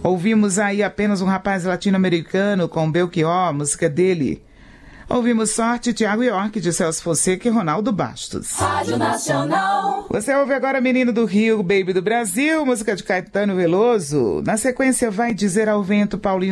Ouvimos aí Apenas um Rapaz Latino-Americano com Belchior, música dele. Ouvimos Sorte, Tiago York, de Celso Fonseca e Ronaldo Bastos. Rádio Nacional. Você ouve agora Menino do Rio, Baby do Brasil, música de Caetano Veloso. Na sequência, Vai Dizer ao Vento, Paulinho